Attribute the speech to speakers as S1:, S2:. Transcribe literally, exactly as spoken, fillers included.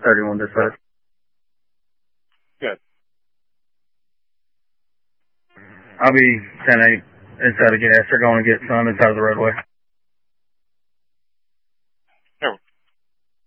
S1: thirty-one dispatch.
S2: Good.
S1: I'll be ten eight inside of gas. They're going to get some inside of the roadway.